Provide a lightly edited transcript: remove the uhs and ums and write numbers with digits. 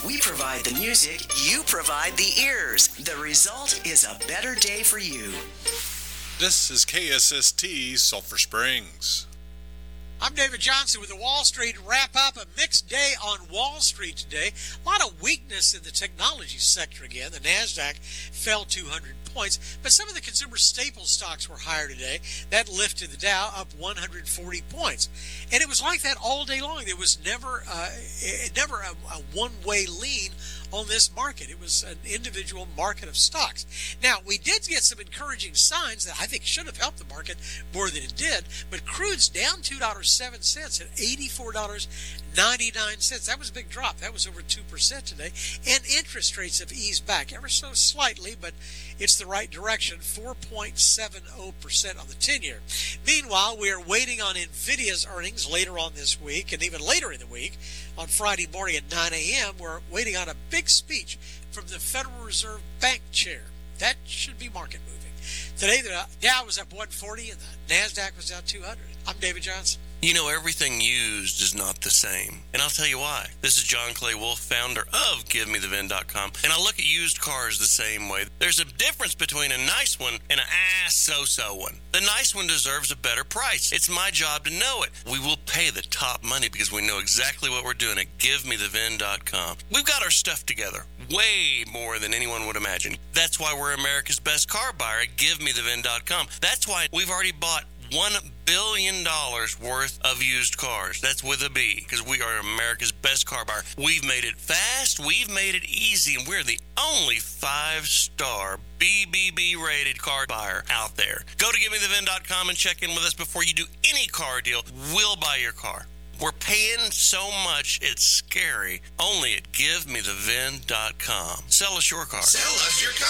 We provide the music, you provide the ears. The result is a better day for you. This is KSST Sulphur Springs. I'm David Johnson with the Wall Street wrap-up. A mixed day on Wall Street today. A lot of weakness in the technology sector again. The NASDAQ fell 200 points, but some of the consumer staple stocks were higher today. That lifted the Dow up 140 points. And it was like that all day long. There was never a one-way lean on this market. It was an individual market of stocks. Now, we did get some encouraging signs that I think should have helped the market more than it did, but crude's down $2.07 at $84.99. That was a big drop. That was over 2% today. And interest rates have eased back ever so slightly, but it's the right direction, 4.70% on the 10-year. Meanwhile, we are waiting on NVIDIA's earnings later on this week, and even later in the week, on Friday morning at 9 a.m., we're waiting on a big speech from the Federal Reserve Bank Chair. That should be market moving. Today, the Dow was up 140 and the NASDAQ was down 200. I'm David Johnson. You know, everything used is not the same. And I'll tell you why. This is John Clay Wolf, founder of GiveMeTheVin.com. And I look at used cars the same way. There's a difference between a nice one and an so-so one. The nice one deserves a better price. It's my job to know it. We will pay the top money because we know exactly what we're doing at GiveMeTheVin.com. We've got our stuff together. Way more than anyone would imagine. That's why we're America's best car buyer at GiveMeTheVin.com. That's why we've already bought $1 billion worth of used cars. That's with a B, because we are America's best car buyer. We've made it fast, we've made it easy, and we're the only 5-star BBB rated car buyer out there. Go to GiveMeTheVin.com and check in with us before you do any car deal. We'll buy your car. We're paying so much, it's scary. Only at GiveMeTheVin.com. Sell us your car. Sell us your car.